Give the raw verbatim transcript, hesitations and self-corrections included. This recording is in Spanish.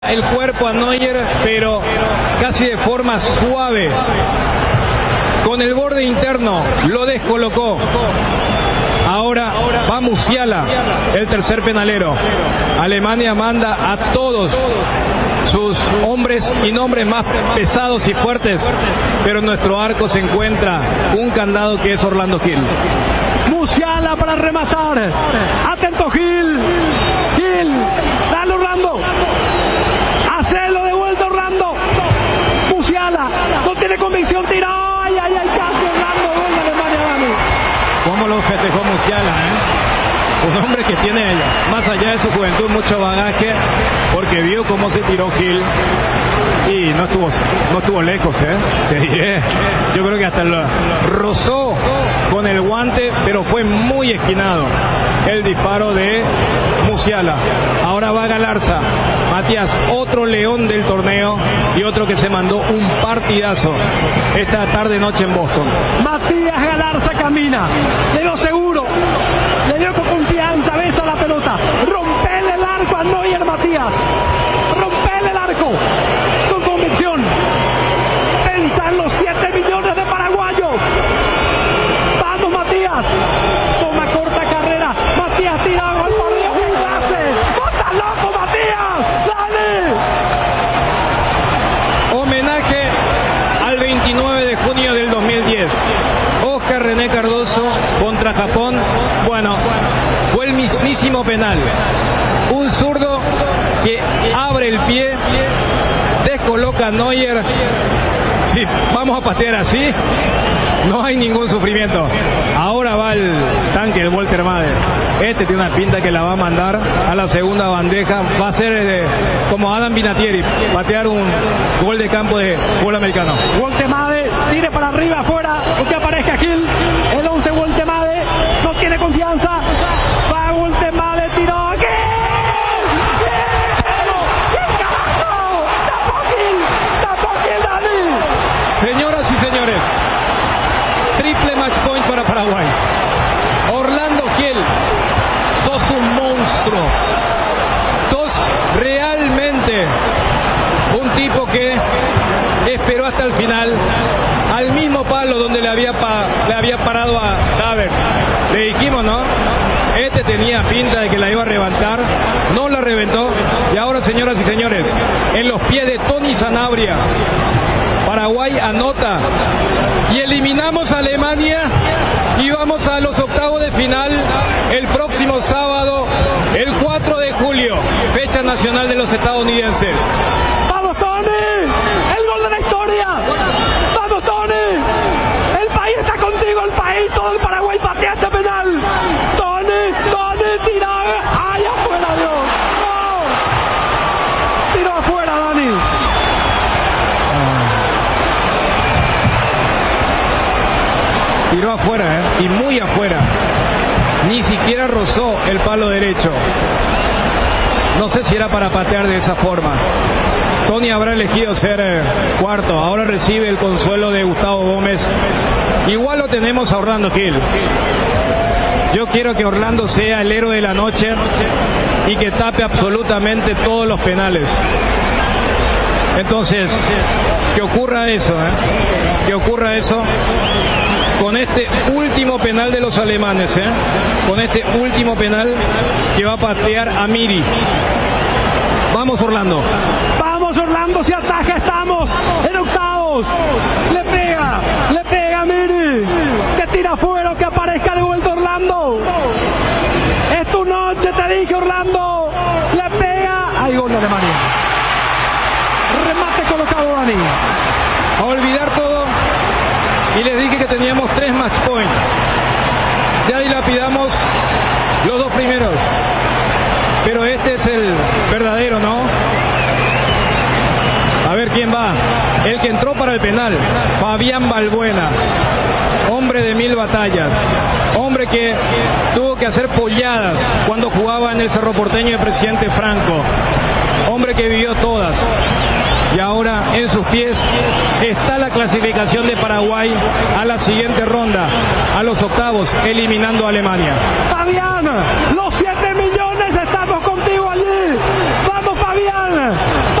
el cuerpo a Neuer, pero casi de forma suave. Con el borde interno lo descolocó. Ahora va Musiala, el tercer penalero. Alemania manda a todos sus hombres y nombres más pesados y fuertes, pero en nuestro arco se encuentra un candado que es Orlando Gil. Musiala para rematar. Atento Gil. Gil. Dale Orlando. Hacelo de vuelta Orlando. Musiala. No tiene convicción. Tira. Ay, ay, ay. Casi Orlando. Gol de Alemania, Dani. ¿Cómo lo festejó Musiala, eh? Un hombre que tiene, más allá de su juventud, mucho bagaje, porque vio cómo se tiró Gil y no estuvo, no estuvo lejos, ¿eh? Te diré. Yo creo que hasta lo rozó con el guante, pero fue muy esquinado el disparo de Musiala. Ahora va Galarza. Matías, otro león del torneo y otro que se mandó un partidazo esta tarde-noche en Boston. Matías Galarza camina, de lo seguro, le dio con confianza, besa la pelota, rompele el arco a Neuer Matías, rompele el arco, con convicción, pensa en los siete millones de paraguayos, vamos Matías, toma corta carrera, Matías tirado al partido, ¡qué clase! ¡No estás loco Matías! ¡Dale! Homenaje al veintinueve de junio del dos mil diez. Oscar René Cardoso contra Japón. Bueno, fue el mismísimo penal. Un zurdo que abre el pie, descoloca a Neuer. Sí, vamos a patear así, no hay ningún sufrimiento. Ahora va el tanque de Walter Mader. Este tiene una pinta que la va a mandar a la segunda bandeja. Va a ser eh, como Adam Vinatieri, patear un gol de campo de fútbol americano. Walter Mader, tire para arriba, afuera, que aparezca Gil. El once Walter Mader, no tiene confianza. Va Walter Mader, tiró. ¡Gil! Señoras y señores, triple match point para Paraguay. Orlando Gil, sos un monstruo. Sos realmente un tipo que esperó hasta el final, al mismo palo donde le había, pa, le había parado a Havertz. Le dijimos, ¿no? Este tenía pinta de que la iba a reventar, no la reventó. Y ahora, señoras y señores, en los pies de Tony Sanabria, Paraguay anota y eliminamos a Alemania y vamos a los octavos de final el próximo sábado, el cuatro de julio, fecha nacional de los estadounidenses. ¡Vamos, Tony! ¡El gol de la historia! ¡Vamos, Tony! El país está contigo, el país, todo el Paraguay patea este penal. ¡Tony! ¡Tony! ¡Tira! ¡Ay, afuera, Dios! ¡No! ¡Tiro afuera, Dani! Tiró afuera, ¿eh? Y muy afuera. Ni siquiera rozó el palo derecho. No sé si era para patear de esa forma. Tony habrá elegido ser eh, cuarto. Ahora recibe el consuelo de Gustavo Gómez. Igual lo tenemos a Orlando Gil. Yo quiero que Orlando sea el héroe de la noche y que tape absolutamente todos los penales. Entonces, que ocurra eso, ¿eh? Que ocurra eso con este último penal de los alemanes, ¿eh? Con este último penal que va a patear a Miri. Vamos, Orlando. Vamos, Orlando, si ataja, estamos en octavos. Le pega, le pega a Miri. Que tira afuera, que aparezca de vuelta Orlando. Es tu noche, te dije, Orlando. Le pega. Hay gol de Alemania. Remate colocado, Dani. A olvidar todo. Y les dije que teníamos tres match point. Ya dilapidamos los dos primeros. Pero este es el verdadero, ¿no? A ver quién va. El que entró para el penal, Fabián Balbuena. Hombre de mil batallas. Hombre que tuvo que hacer polladas cuando jugaba en el Cerro Porteño de Presidente Franco. Hombre que vivió todas. Y ahora en sus pies está la clasificación de Paraguay a la siguiente ronda, a los octavos, eliminando a Alemania. Fabián, los siete